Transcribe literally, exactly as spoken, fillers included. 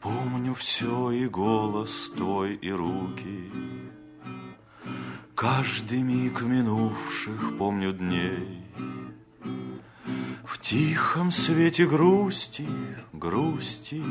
Помню все, и голос твой, и руки. Каждый миг минувших помню дней. В тихом свете грусти, грусти